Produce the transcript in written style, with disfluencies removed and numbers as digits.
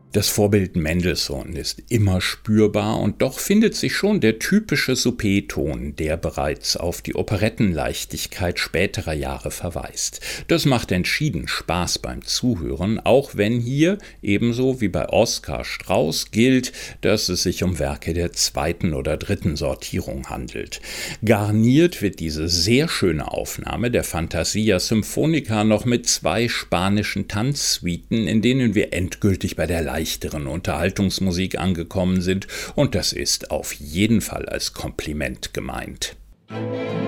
Das Vorbild Mendelssohn ist immer spürbar und doch findet sich schon der typische Souper-Ton, der bereits auf die Operettenleichtigkeit späterer Jahre verweist. Das macht entschieden Spaß beim Zuhören, auch wenn hier, ebenso wie bei Oskar Strauß, gilt, dass es sich um Werke der zweiten oder dritten Sortierung handelt. Garniert wird diese sehr schöne Aufnahme der Fantasia Symphonica noch mit 2 spanischen Tanzsuiten, in denen wir endgültig bei der leichteren Unterhaltungsmusik angekommen sind, und das ist auf jeden Fall als Kompliment gemeint.